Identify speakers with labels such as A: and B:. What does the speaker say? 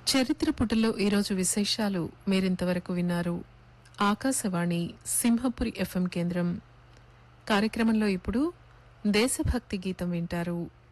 A: చరిత్ర పుటల్లో ఈరోజు విశేషాలు మీరింతవరకు విన్నారు. ఆకాశవాణి సింహపురి ఎఫ్ఎం కేంద్రం కార్యక్రమంలో ఇప్పుడు దేశభక్తి గీతం వింటారు.